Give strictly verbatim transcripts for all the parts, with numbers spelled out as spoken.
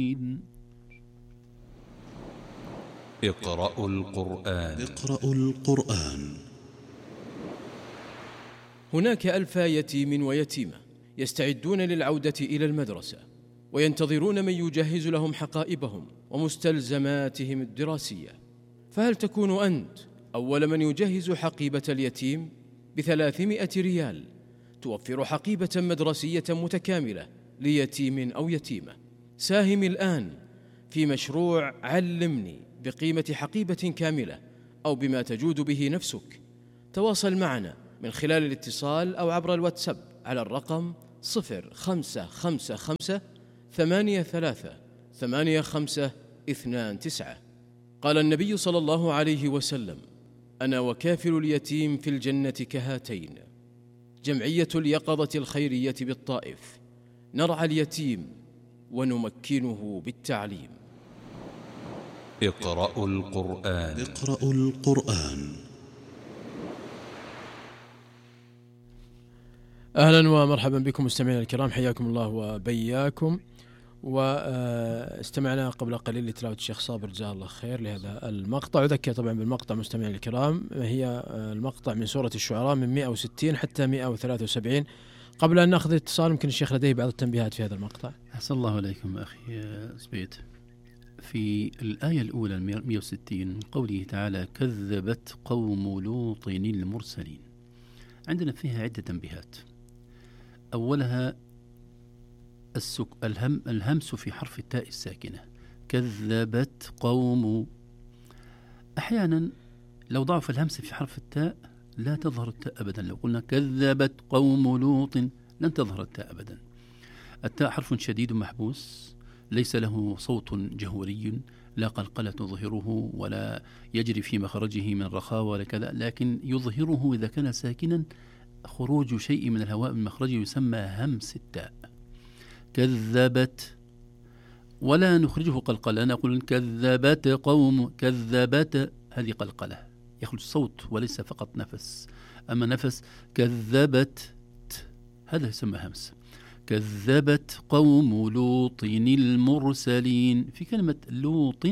اقرأوا القرآن. اقرأوا القرآن. هناك ألف يتيم ويتيمة يستعدون للعودة إلى المدرسة، وينتظرون من يجهز لهم حقائبهم ومستلزماتهم الدراسية. فهل تكون أنت أول من يجهز حقيبة اليتيم بثلاثمائة ريال توفر حقيبة مدرسية متكاملة ليتيم أو يتيمة؟ ساهم الآن في مشروع علمني بقيمة حقيبة كاملة أو بما تجود به نفسك. تواصل معنا من خلال الاتصال أو عبر الواتساب على الرقم صفر خمسة خمسة خمسة ثمانية ثلاثة ثمانية خمسة اثنان تسعة. قال النبي صلى الله عليه وسلم: أنا وكافل اليتيم في الجنة كهاتين. جمعية اليقظة الخيرية بالطائف، نرعى اليتيم ونمكنه بالتعليم. اقرأوا القرآن. اقرأوا القرآن. أهلا ومرحبا بكم مستمعينا الكرام، حياكم الله وبياكم. واستمعنا قبل قليل لتلاوة الشيخ صابر جزاه الله خير لهذا المقطع. أذكر طبعا بالمقطع مستمعينا الكرام، هي المقطع من سورة الشعراء من مئة وستين حتى مئة وثلاثة وسبعين. قبل أن نأخذ اتصال، يمكن الشيخ لديه بعض التنبيهات في هذا المقطع. أحسن الله عليكم أخي سبيت. في الآية الأولى مئة وستين قوله تعالى: كذبت قوم لوط المرسلين، عندنا فيها عدة تنبيهات. أولها السك... الهم... الهمس في حرف التاء الساكنة، كذبت قوم. أحيانا لو ضعف الهمس في حرف التاء لا تظهر التاء أبدا. لو قلنا كذبت قوم لوط لن تظهر التاء أبدا. التاء حرف شديد محبوس، ليس له صوت جهوري، لا قلقلة تظهره ولا يجري في مخرجه من رخاوة ولا كذا، لكن يظهره إذا كان ساكنا خروج شيء من الهواء من مخرجه يسمى همس التاء. كذبت، ولا نخرجه قلقلة، نقول كذبت قوم، كذبت، هذه قلقلة يخرج صوت وليس فقط نفس. أما نفس كذبت هذا يسمى همس. كذبت قوم لوط المرسلين. في كلمة لوط،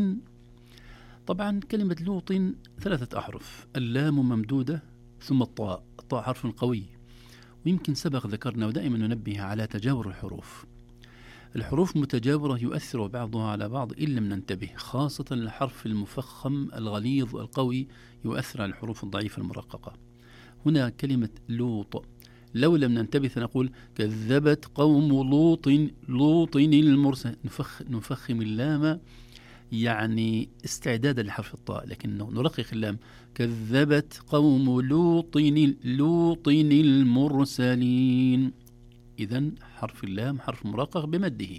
طبعا كلمة لوط ثلاثة أحرف، اللام ممدودة ثم الطاء، الطاء حرف قوي، ويمكن سبق ذكرنا ودائما ننبه على تجاور الحروف. الحروف متجاورة يؤثر بعضها على بعض إن لم ننتبه، خاصة الحرف المفخم الغليظ القوي يؤثر على الحروف الضعيفة المرققة. هنا كلمة لوط لو لم ننتبه سنقول كذبت قوم لوط لوط المرسل، نفخ نفخم اللام يعني استعدادا لحرف الطاء، لكن نرقق اللام. كذبت قوم لوط لوط المرسلين، إذن حرف اللام حرف مرقق بمده.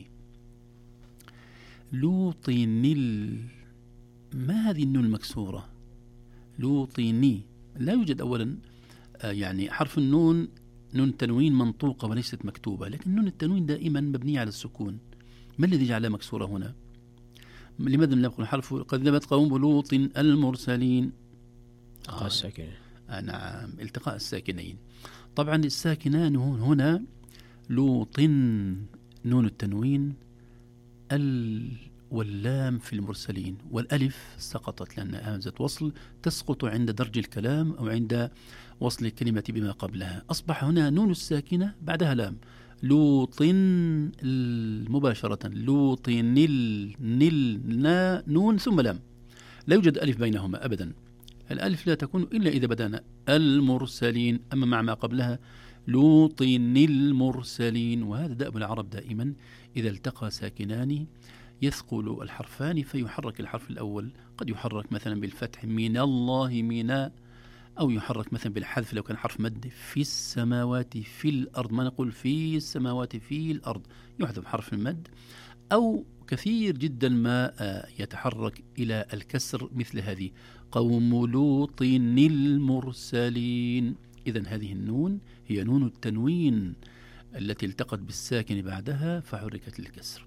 لوط ال... ما هذه النون المكسورة؟ لوطيني لا يوجد أولا آه يعني حرف النون نون تنوين منطوقة وليست مكتوبة، لكن نون التنوين دائما مبنية على السكون. ما الذي جعلها مكسورة هنا؟ لماذا لم نقل حرف كذبت قوم لوط المرسلين؟ التقاء الساكنين. آه نعم، التقاء الساكنين. طبعا الساكنان هنا لوط نون التنوين، ال واللام في المرسلين، والألف سقطت لأنها همزة وصل تسقط عند درج الكلام أو عند وصل الكلمة بما قبلها. أصبح هنا نون الساكنة بعدها لام. لوط مباشرة، لوط نل نل نا نون ثم لام، لا يوجد ألف بينهما أبدا. الألف لا تكون إلا إذا بدأنا المرسلين، أما مع ما قبلها لوط المرسلين. وهذا دأب العرب دائما، إذا التقى ساكنان يثقل الحرفان فيحرك الحرف الأول، قد يحرك مثلا بالفتح من الله منا، أو يحرك مثلا بالحذف لو كان حرف مد في السماوات في الأرض، ما نقول في السماوات في الأرض، يحذف حرف المد. أو كثير جدا ما يتحرك إلى الكسر مثل هذه قوم لوط المرسلين. إذن هذه النون هي نون التنوين التي التقت بالساكن بعدها فحركت للكسر.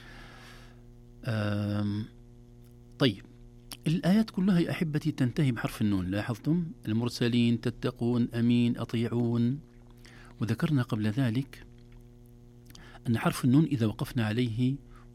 طيب، الآيات كلها يا أحبتي تنتهي بحرف النون. لاحظتم؟ المرسلين، تتقون، أمين، أطيعون. وذكرنا قبل ذلك أن حرف النون إذا وقفنا عليه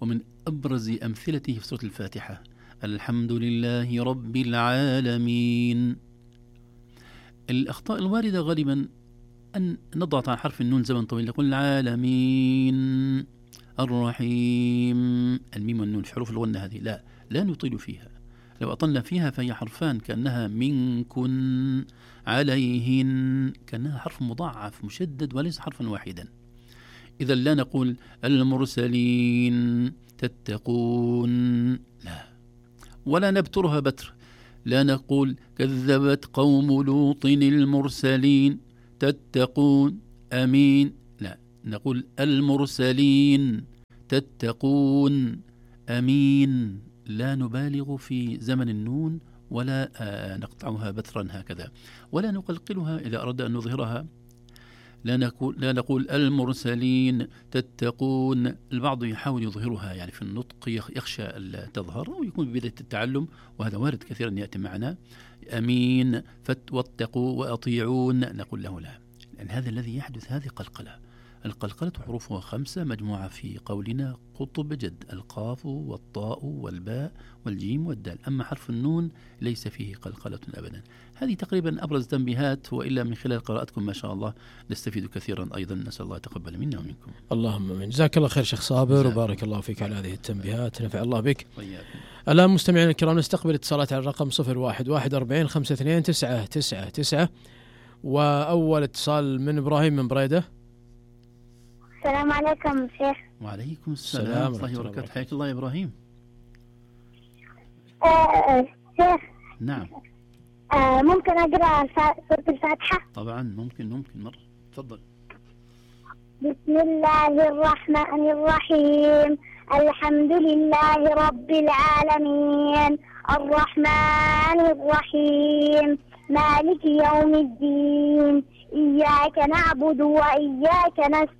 ومن أبرز أمثلته في سورة الفاتحة الحمد لله رب العالمين. الأخطاء الواردة غالبا أن نضغط على حرف النون زمن طويل، نقول العالمين الرحيم، الميم والنون في حروف الغنة هذه لا لا نطيل فيها، لو أطلنا فيها فهي حرفان كأنها منكن عليهن، كأنها حرف مضاعف مشدد وليس حرفا واحدا. إذا لا نقول المرسلين تتقون، لا، ولا نبترها بتر، لا نقول كذبت قوم لوط المرسلين تتقون أمين، لا، نقول المرسلين تتقون أمين، لا نبالغ في زمن النون ولا نقطعها بترا هكذا، ولا نقلقلها إذا أردنا أن نظهرها، لا نقول, لا نقول المرسلين تتقون. البعض يحاول يظهرها يعني في النطق يخشى تظهر أو يكون ببداية التعلم، وهذا وارد كثيرا يأتي معنا. أمين واتقوا وأطيعون، نقول له لا، لأن هذا الذي يحدث هذه قلقلة. القلقلة حروفها خمسة مجموعة في قولنا قطب جد، القاف والطاء والباء والجيم والدال، أما حرف النون ليس فيه قلقلة أبدا. هذه تقريبا أبرز تنبيهات، وإلا من خلال قراءتكم ما شاء الله نستفيد كثيرا أيضا، نسأل الله يتقبل منا ومنكم. اللهم آمين. جزاك الله خير شيخ صابر، وبارك الله فيك على هذه التنبيهات، نفع الله بك. الآن مستمعينا الكرام نستقبل اتصالات على الرقم صفر واحد واحد أربعين خمسة اثنين تسعة تسعة تسعة، وأول اتصال من إبراهيم من بريدة. السلام عليكم شيخ. وعليكم السلام ورحمة الله وبركاته. حياك الله يا إبراهيم. آه شيخ. نعم. آه ممكن أقرأ سورة الفاتحة؟ طبعا ممكن ممكن مرة، تفضل. بسم الله الرحمن الرحيم، الحمد لله رب العالمين، الرحمن الرحيم، مالك يوم الدين، إياك نعبد وإياك نستعين،